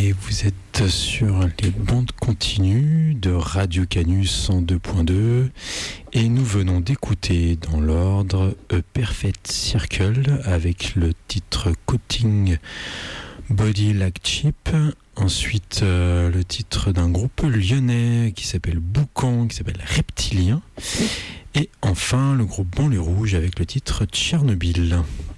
Et vous êtes sur les bandes continues de Radio Canus 102.2 et nous venons d'écouter dans l'ordre A Perfect Circle avec le titre Coating Body Like Cheap. Ensuite le titre d'un groupe lyonnais qui s'appelle Boucan, qui s'appelle Reptilien. Et enfin le groupe Banlieue Rouge avec le titre Tchernobyl.